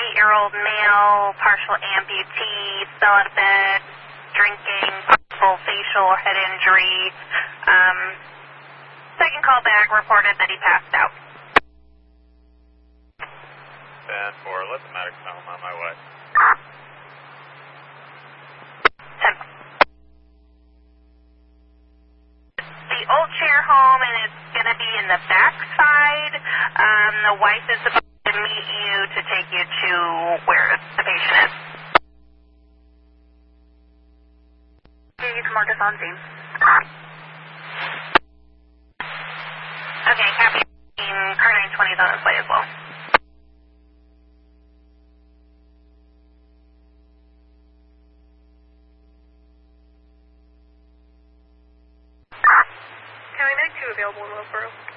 38-year-old male, partial amputee, fell out of bed, drinking, possible facial or head injury. Second call back reported that he passed out. 10-4, let the medics know I'm on my way. 10. The Old Chair home, and it's going to be in the back side. The wife is supposed to meet you to take you to where the patient is. You can mark us on scene. Okay, copy. Car 920 is on its way as well. County 92 available in Willsboro.